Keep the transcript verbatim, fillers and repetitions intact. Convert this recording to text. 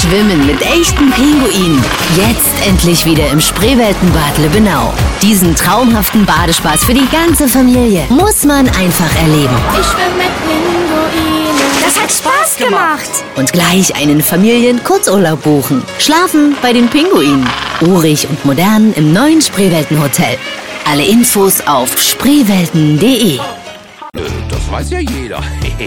Schwimmen mit echten Pinguinen. Jetzt endlich wieder im Spreeweltenbad Lübbenau. Diesen traumhaften Badespaß für die ganze Familie muss man einfach erleben. Ich schwimme mit Pinguinen. Das hat Spaß gemacht. Und gleich einen Familien-Kurzurlaub buchen. Schlafen bei den Pinguinen. Urig und modern im neuen Spreeweltenhotel. Alle Infos auf spreewelten punkt de. Das weiß ja jeder.